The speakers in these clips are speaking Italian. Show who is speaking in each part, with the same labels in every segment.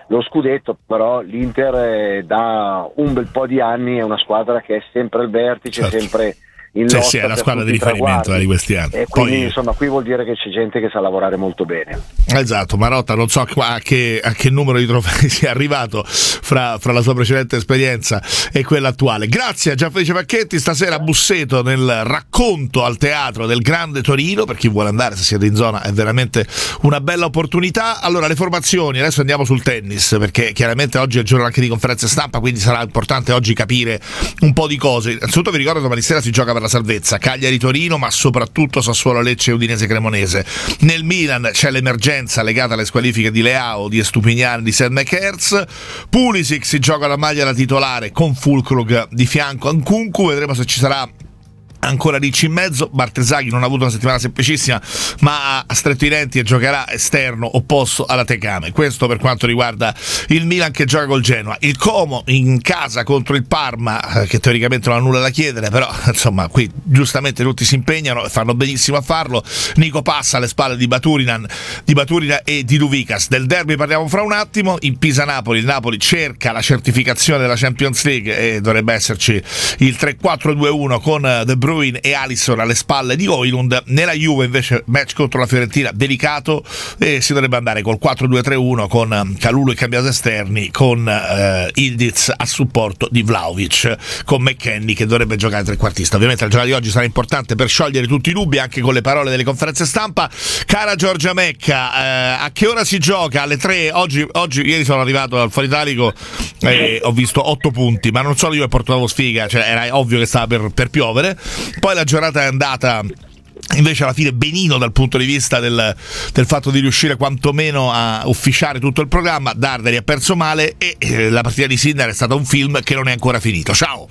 Speaker 1: lo scudetto, però l'Inter da un bel po' di anni è una squadra che è sempre al vertice,
Speaker 2: certo.
Speaker 1: sempre in lotta,
Speaker 2: sì, è la squadra di riferimento di questi anni.
Speaker 1: E quindi insomma qui vuol dire che c'è gente che sa lavorare molto bene.
Speaker 2: Esatto, Marotta non so a che numero di trofei sia arrivato fra la sua precedente esperienza e quella attuale. Grazie a Gianfelice Facchetti, stasera a Busseto nel racconto al teatro del Grande Torino, per chi vuole andare, se siete in zona è veramente una bella opportunità. Allora, le formazioni, adesso andiamo sul tennis, perché chiaramente oggi è il giorno anche di conferenze stampa, quindi sarà importante oggi capire un po' di cose. Innanzitutto vi ricordo che domani sera si gioca per la salvezza, Cagliari-Torino, ma soprattutto Sassuolo-Lecce e Udinese-Cremonese. Nel Milan c'è l'emergenza legata alle squalifiche di Leao, di Estupiñán, di Selmekers. Pulisic si gioca la maglia da titolare con Fulkrug di fianco a Nkunku, vedremo se ci sarà ancora Ricci in mezzo. Bartesaghi non ha avuto una settimana semplicissima, ma ha stretto i denti e giocherà esterno opposto alla Tecame. Questo per quanto riguarda il Milan che gioca col Genoa. Il Como in casa contro il Parma, che teoricamente non ha nulla da chiedere, però insomma qui giustamente tutti si impegnano e fanno benissimo a farlo. Nico passa alle spalle di Baturina e di Luvikas. Del derby parliamo fra un attimo. In Pisa-Napoli il Napoli cerca la certificazione della Champions League e dovrebbe esserci il 3-4-2-1 con De Bruyne e Alisson alle spalle di Højlund. Nella Juve invece match contro la Fiorentina delicato e si dovrebbe andare col 4-2-3-1 con Kalulu e cambiati esterni, con Ildiz a supporto di Vlahovic, con McKennie che dovrebbe giocare trequartista. Ovviamente la giornata di oggi sarà importante per sciogliere tutti i dubbi, anche con le parole delle conferenze stampa. Cara Giorgia Mecca, a che ora si gioca? Alle 3? Oggi ieri sono arrivato al Foro Italico e ho visto 8 punti, ma non solo io che portavo sfiga, cioè era ovvio che stava per piovere. Poi la giornata è andata invece alla fine benino dal punto di vista del fatto di riuscire quantomeno a ufficiare tutto il programma. Darderi ha perso male e la partita di Sinner è stata un film che non è ancora finito. Ciao!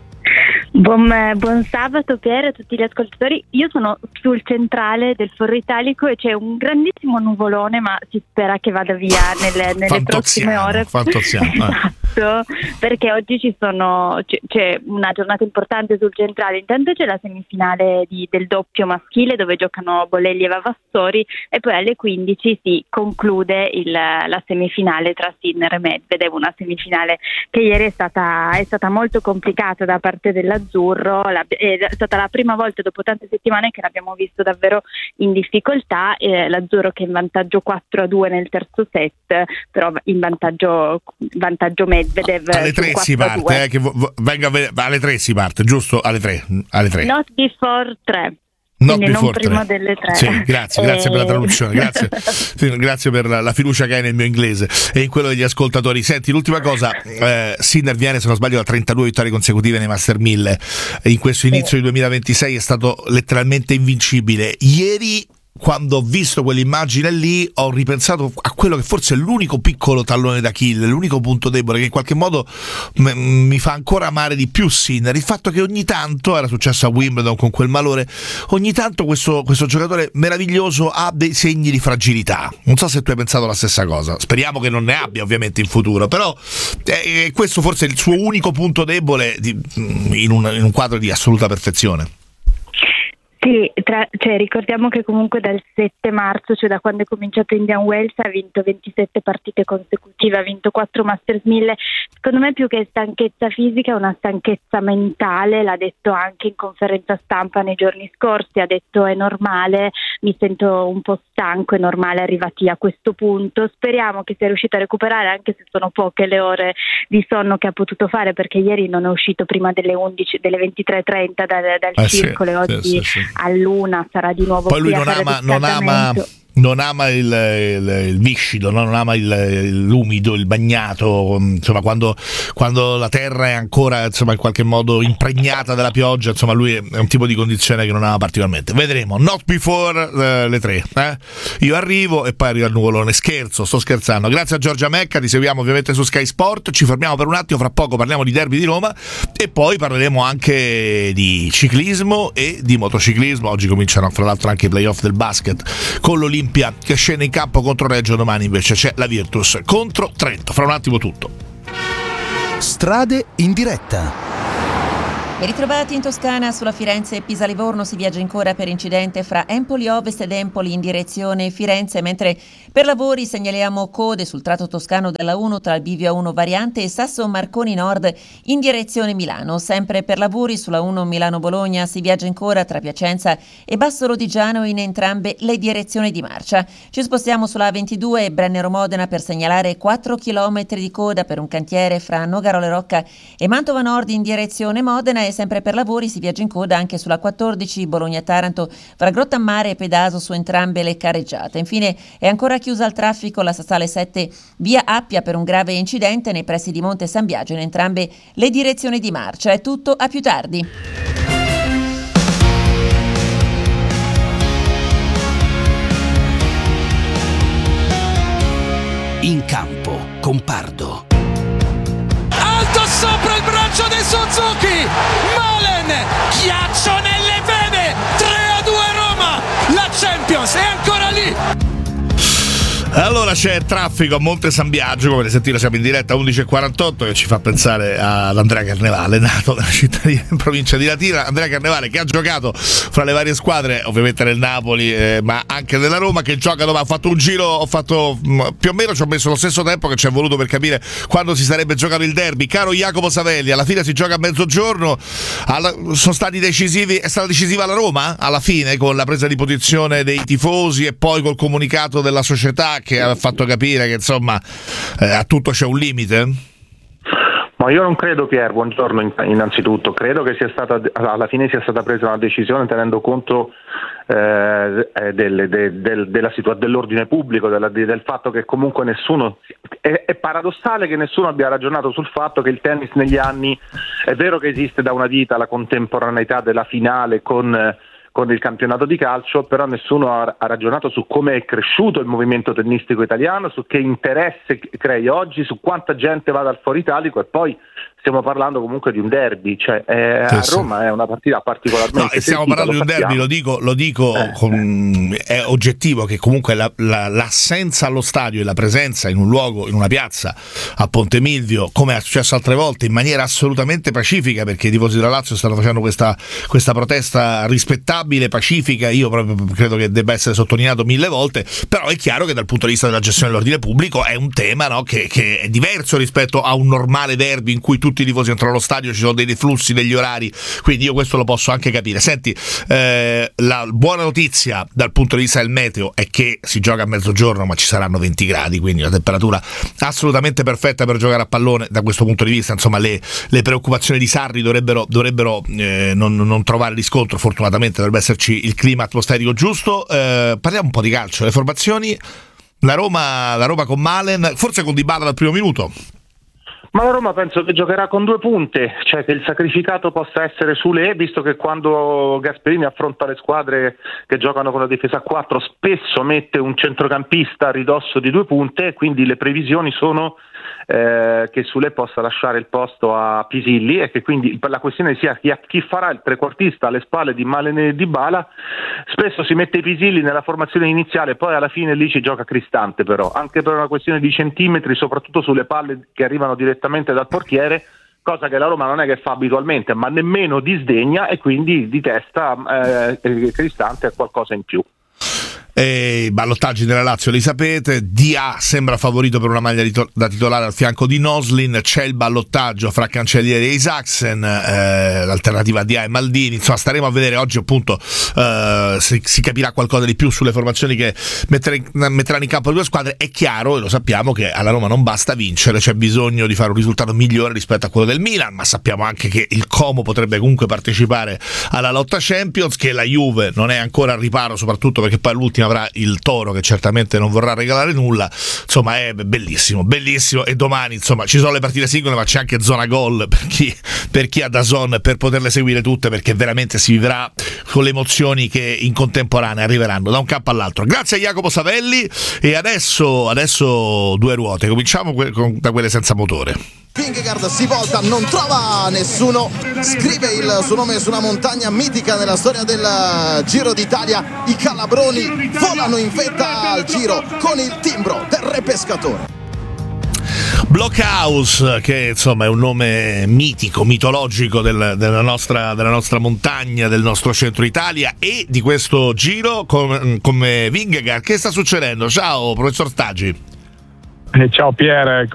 Speaker 3: Buon sabato Piero, a tutti gli ascoltatori. Io sono sul centrale del Foro Italico e c'è un grandissimo nuvolone, ma si spera che vada via nelle prossime ore. Esatto, perché oggi c'è una giornata importante sul centrale. Intanto c'è la semifinale del doppio maschile dove giocano Bolelli e Vavassori, e poi alle 15 si conclude la semifinale tra Sinner e Medvedev, una semifinale che ieri è stata molto complicata da parte dell'Azzurro. È stata la prima volta dopo tante settimane che l'abbiamo visto davvero in difficoltà. L'Azzurro che è in vantaggio 4-2 nel terzo set, però in vantaggio Medvedev.
Speaker 2: Alle 3 si parte, alle 3 si parte, giusto? Alle 3.
Speaker 3: Not before 3.
Speaker 2: Non
Speaker 3: prima delle 3.
Speaker 2: Sì, grazie per la traduzione, grazie per la fiducia che hai nel mio inglese e in quello degli ascoltatori. Senti, l'ultima cosa, Sinner viene, se non sbaglio, da 32 vittorie consecutive nei Master 1000. In questo inizio di 2026 è stato letteralmente invincibile. Ieri, quando ho visto quell'immagine lì, ho ripensato a quello che forse è l'unico piccolo tallone d'Achille, l'unico punto debole che in qualche modo mi fa ancora amare di più Sinner, il fatto che ogni tanto, era successo a Wimbledon con quel malore, ogni tanto questo giocatore meraviglioso ha dei segni di fragilità. Non so se tu hai pensato la stessa cosa, speriamo che non ne abbia ovviamente in futuro, però questo forse è il suo unico punto debole in un quadro di assoluta perfezione.
Speaker 3: Sì, ricordiamo che comunque dal 7 marzo, cioè da quando è cominciato Indian Wells, ha vinto 27 partite consecutive, ha vinto 4 Masters 1000. Secondo me più che stanchezza fisica è una stanchezza mentale, l'ha detto anche in conferenza stampa nei giorni scorsi, ha detto è normale, mi sento un po' stanco, è normale arrivati a questo punto. Speriamo che sia riuscito a recuperare, anche se sono poche le ore di sonno che ha potuto fare, perché ieri non è uscito prima delle 11, delle 23:30 dal circolo, e oggi all'1 sarà di nuovo.
Speaker 2: Poi lui non ama il viscido, non ama l'umido, il bagnato, insomma quando la terra è ancora insomma in qualche modo impregnata dalla pioggia, insomma lui è un tipo di condizione che non ama particolarmente. Vedremo, not before le 3. Io arrivo e poi arriva il nuvolone. Sto scherzando. Grazie a Giorgia Mecca, ti seguiamo ovviamente su Sky Sport. Ci fermiamo per un attimo, fra poco parliamo di derby di Roma e poi parleremo anche di ciclismo e di motociclismo. Oggi cominciano fra l'altro anche i playoff del basket con l'Olimpia che scende in campo contro Reggio. Domani invece c'è la Virtus contro Trento. Fra un attimo tutto.
Speaker 4: Strade in diretta. Ben ritrovati in Toscana, sulla Firenze-Pisa-Livorno si viaggia ancora per incidente fra Empoli Ovest ed Empoli in direzione Firenze, mentre per lavori segnaliamo code sul tratto toscano della 1 tra il bivio 1 variante e Sasso Marconi Nord in direzione Milano. Sempre per lavori sulla 1 Milano-Bologna si viaggia ancora tra Piacenza e Basso Lodigiano in entrambe le direzioni di marcia. Ci spostiamo sulla 22 e Brennero-Modena per segnalare 4 km di coda per un cantiere fra Nogarole Rocca e Mantova Nord in direzione Modena. E sempre per lavori si viaggia in coda anche sulla 14 Bologna-Taranto fra Grottammare e Pedaso su entrambe le carreggiate. Infine è ancora chiusa al traffico la statale 7 via Appia per un grave incidente nei pressi di Monte San Biagio in entrambe le direzioni di marcia. È tutto, a più tardi.
Speaker 5: In campo con Pardo.
Speaker 6: Alto sopra il braccio di Suzuki, Malen, ghiaccio nelle vene, 3-2 Roma, la Champions è ancora lì.
Speaker 2: Allora c'è traffico a Monte San Biagio, come sentite siamo in diretta a 11.48, che ci fa pensare ad Andrea Carnevale, nato nella città in provincia di Latina. Andrea Carnevale che ha giocato fra le varie squadre, ovviamente nel Napoli, ma anche nella Roma, che gioca dove ha fatto un giro, ho fatto più o meno, ci ho messo lo stesso tempo che ci è voluto per capire quando si sarebbe giocato il derby. Caro Jacopo Savelli, alla fine si gioca a mezzogiorno, sono stati decisivi, è stata decisiva la Roma alla fine con la presa di posizione dei tifosi e poi col comunicato della società che ha fatto capire che insomma a tutto c'è un limite?
Speaker 7: Ma io non credo, Pier, buongiorno innanzitutto, credo che alla fine sia stata presa una decisione tenendo conto dell'ordine pubblico, del fatto che comunque nessuno, è paradossale che nessuno abbia ragionato sul fatto che il tennis negli anni, è vero che esiste da una vita la contemporaneità della finale con il campionato di calcio, però nessuno ha ragionato su come è cresciuto il movimento tennistico italiano, su che interesse crei oggi, su quanta gente va dal Foro Italico, e poi stiamo parlando comunque di un derby, cioè a Roma è una partita particolarmente
Speaker 2: e stiamo parlando di un derby, lo dico è oggettivo che comunque l'assenza allo stadio e la presenza in un luogo, in una piazza a Ponte Milvio, come è successo altre volte, in maniera assolutamente pacifica, perché i tifosi della Lazio stanno facendo questa protesta rispettabile, pacifica, io proprio credo che debba essere sottolineato 1000 volte, però è chiaro che dal punto di vista della gestione dell'ordine pubblico è un tema, no, che è diverso rispetto a un normale derby in cui tutti i tifosi entrano allo stadio, ci sono dei flussi, degli orari, quindi io questo lo posso anche capire. Senti, la buona notizia dal punto di vista del meteo è che si gioca a mezzogiorno, ma ci saranno 20 gradi, quindi la temperatura assolutamente perfetta per giocare a pallone. Da questo punto di vista, insomma, le preoccupazioni di Sarri dovrebbero non trovare riscontro. Fortunatamente dovrebbe esserci il clima atmosferico giusto. Parliamo un po' di calcio, le formazioni. La Roma con Malen, forse con Dybala dal primo minuto.
Speaker 7: Ma la Roma penso che giocherà con 2 punte, cioè che il sacrificato possa essere Sule, visto che quando Gasperini affronta le squadre che giocano con la difesa a 4 spesso mette un centrocampista a ridosso di 2 punte, quindi le previsioni sono che Sule possa lasciare il posto a Pisilli e che quindi per la questione sia chi farà il trequartista alle spalle di Malen e Dybala. Spesso si mette Pisilli nella formazione iniziale, poi alla fine lì ci gioca Cristante, però anche per una questione di centimetri, soprattutto sulle palle che arrivano direttamente dal portiere, cosa che la Roma non è che fa abitualmente, ma nemmeno disdegna, e quindi di testa Cristante ha qualcosa in più.
Speaker 2: I ballottaggi della Lazio li sapete, Dia sembra favorito per una maglia da titolare al fianco di Noslin, c'è il ballottaggio fra Cancellieri e Isaacsen, l'alternativa a Dia e Maldini, insomma staremo a vedere oggi appunto se si capirà qualcosa di più sulle formazioni che metteranno in campo le due squadre. È chiaro, e lo sappiamo, che alla Roma non basta vincere, c'è bisogno di fare un risultato migliore rispetto a quello del Milan, ma sappiamo anche che il Como potrebbe comunque partecipare alla lotta Champions, che la Juve non è ancora al riparo, soprattutto perché poi all'ultima avrà il Toro che certamente non vorrà regalare nulla. Insomma è bellissimo, e domani insomma ci sono le partite singole, ma c'è anche zona gol per chi ha DAZN per poterle seguire tutte, perché veramente si vivrà con le emozioni che in contemporanea arriveranno da un campo all'altro. Grazie a Jacopo Savelli, e adesso 2 ruote, cominciamo da quelle senza motore.
Speaker 8: Vingegaard si volta, non trova nessuno, scrive il suo nome su una montagna mitica nella storia del Giro d'Italia. I calabroni volano in vetta al Giro con il timbro del Re Pescatore.
Speaker 2: Blockhouse, che insomma è un nome mitico, mitologico della nostra montagna, del nostro centro Italia e di questo giro come Vingegaard. Che sta succedendo? Ciao professor Staggi.
Speaker 9: Ciao Pier,